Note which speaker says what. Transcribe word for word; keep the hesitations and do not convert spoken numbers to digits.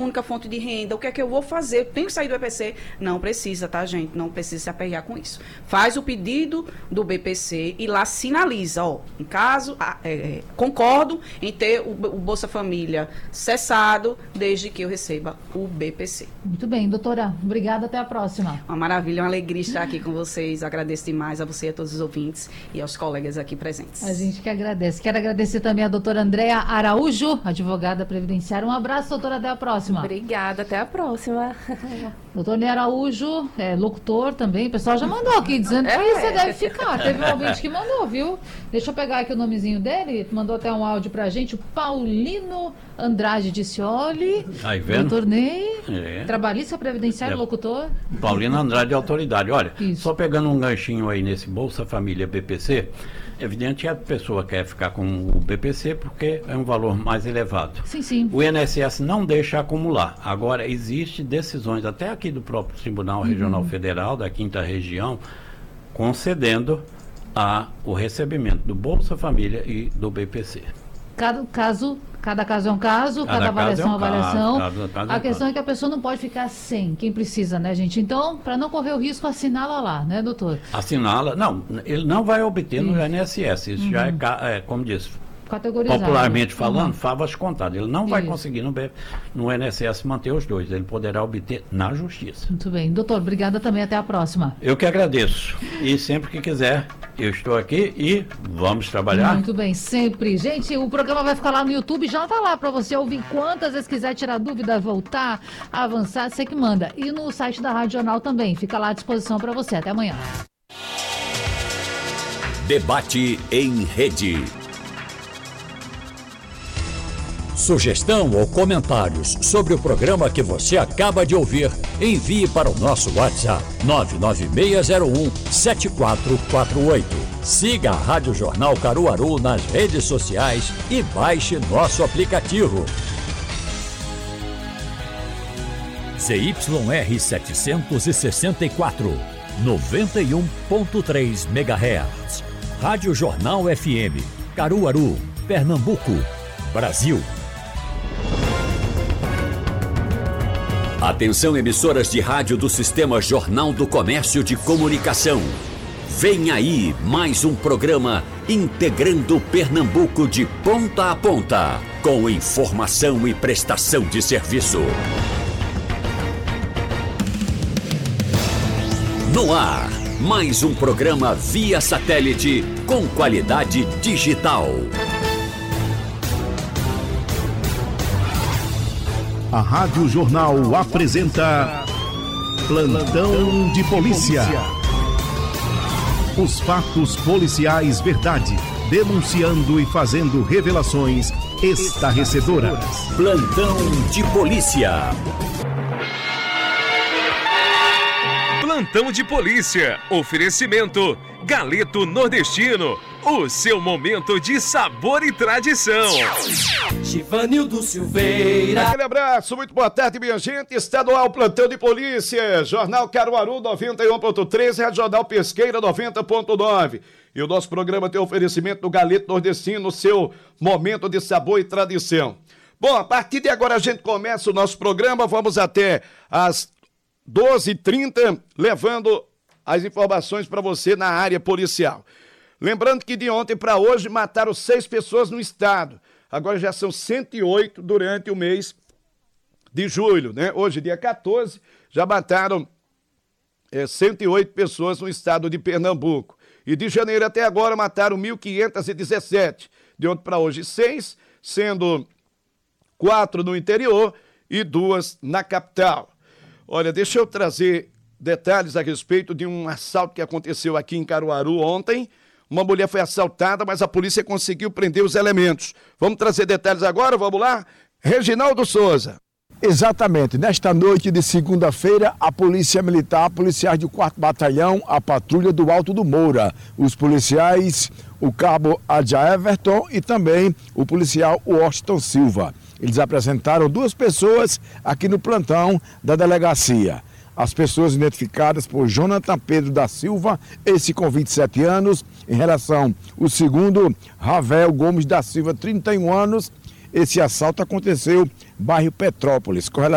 Speaker 1: única fonte de renda, o que é que eu vou fazer? Eu tenho que sair do B P C? Não precisa, tá, gente? Não precisa se apegar com isso. Faz o pedido do B P C e lá sinaliza, ó, em caso, é, concordo em ter o, o Bolsa Família cessado desde que eu receba o B P C.
Speaker 2: Muito bem, doutora. Obrigada, até a próxima.
Speaker 1: Uma maravilha, uma alegria estar aqui com vocês. Agradeço demais a você, a todos os ouvintes e aos colegas aqui presentes.
Speaker 2: A gente que agradece. Quero agradecer também a doutora Andréa Araújo, advogada previdenciária. Um abraço, doutora, até a próxima.
Speaker 3: Obrigada, até a próxima.
Speaker 2: Doutor Ney Araújo, é, locutor também. O pessoal já mandou aqui, dizendo que
Speaker 3: É.
Speaker 2: você deve ficar. Teve um ouvinte que mandou, viu? Deixa eu pegar aqui o nomezinho dele. Mandou até um áudio pra gente. O Paulino Andrade disse, olhe,
Speaker 4: Aí vendo?
Speaker 2: doutor Ney,
Speaker 4: É.
Speaker 2: trabalhista previdenciário,
Speaker 4: É.
Speaker 2: locutor.
Speaker 4: Paulino Andrade, autoridade. Olha,
Speaker 2: Isso.
Speaker 4: só pegando um ganchinho aí nesse Bolsa Família B P C, é evidente que a pessoa quer ficar com o B P C porque é um valor mais elevado.
Speaker 2: Sim, sim.
Speaker 4: O I N S S não deixa acumular. Agora, existe decisões, até aqui do próprio Tribunal Regional
Speaker 2: Uhum.
Speaker 4: Federal, da quinta Região, concedendo a, o recebimento do Bolsa Família e do B P C.
Speaker 2: Cada caso, cada caso é um caso, cada,
Speaker 4: Cada
Speaker 2: avaliação é
Speaker 4: caso
Speaker 2: uma
Speaker 4: é um caso,
Speaker 2: avaliação.
Speaker 4: cada caso é
Speaker 2: A
Speaker 4: um
Speaker 2: questão
Speaker 4: caso.
Speaker 2: é que a pessoa não pode ficar sem, quem precisa, né, gente? Então, para não correr o risco, assinala lá, né, doutor?
Speaker 4: Assinala, não, ele não vai obter no
Speaker 2: Isso.
Speaker 4: I N S S, isso já é, ca- é, como disse,
Speaker 2: Categorizado.
Speaker 4: popularmente
Speaker 2: Uhum.
Speaker 4: falando, favas contadas. Ele não vai
Speaker 2: Isso.
Speaker 4: conseguir no, B- no I N S S manter os dois, ele poderá obter na justiça.
Speaker 2: Muito bem. Doutor, obrigada também. Até a próxima.
Speaker 4: Eu que agradeço. E sempre que quiser, eu estou aqui e vamos trabalhar.
Speaker 2: Muito bem, sempre. Gente, o programa vai ficar lá no YouTube, já tá lá para você ouvir quantas vezes quiser tirar dúvida, voltar, avançar, você que manda. E no site da Rádio Jornal também, fica lá à disposição para você. Até amanhã.
Speaker 5: Debate em rede.
Speaker 6: Sugestão ou comentários sobre o programa que você acaba de ouvir, envie para o nosso WhatsApp nove nove seis zero um sete quatro quatro oito. Siga a Rádio Jornal Caruaru nas redes sociais e baixe nosso aplicativo. Z Y R setecentos e sessenta e quatro, noventa e um ponto três megahertz. Rádio Jornal F M, Caruaru, Pernambuco, Brasil.
Speaker 5: Atenção, emissoras de rádio do Sistema Jornal do Comércio de Comunicação. Vem aí mais um programa integrando Pernambuco de ponta a ponta, com informação e prestação de serviço. No ar, mais um programa via satélite com qualidade digital.
Speaker 7: A Rádio Jornal apresenta Plantão de Polícia. Os fatos policiais verdade, denunciando e fazendo revelações estarrecedoras.
Speaker 5: Plantão de Polícia.
Speaker 8: Plantão de Polícia. Oferecimento Galeto Nordestino. O seu momento de sabor e tradição.
Speaker 9: Givanildo Silveira.
Speaker 10: Aquele abraço, muito boa tarde, minha gente. Está no ar o Plantão de Polícia. Jornal Caruaru noventa e um ponto três, Rádio Jornal Pesqueira noventa ponto nove. E o nosso programa tem oferecimento do Galeto Nordestino, o seu momento de sabor e tradição. Bom, a partir de agora a gente começa o nosso programa. Vamos até às doze e trinta, levando as informações para você na área policial. Lembrando que de ontem para hoje mataram seis pessoas no estado. Agora já são cento e oito durante o mês de julho, né? Hoje, dia quatorze, já mataram é, cento e oito pessoas no estado de Pernambuco. E de janeiro até agora mataram mil quinhentos e dezessete. De ontem para hoje, seis, sendo quatro no interior e duas na capital. Olha, deixa eu trazer detalhes a respeito de um assalto que aconteceu aqui em Caruaru ontem. Uma mulher foi assaltada, mas a polícia conseguiu prender os elementos. Vamos trazer detalhes agora? Vamos lá? Reginaldo Souza.
Speaker 11: Exatamente. Nesta noite de segunda-feira, a Polícia Militar, policiais do quarto Batalhão, a patrulha do Alto do Moura. Os policiais, o cabo Adja Everton e também o policial Washington Silva. Eles apresentaram duas pessoas aqui no plantão da delegacia. As pessoas identificadas por Jonathan Pedro da Silva, esse com vinte e sete anos, em relação ao segundo, Ravel Gomes da Silva, trinta e um anos. Esse assalto aconteceu no bairro Petrópolis.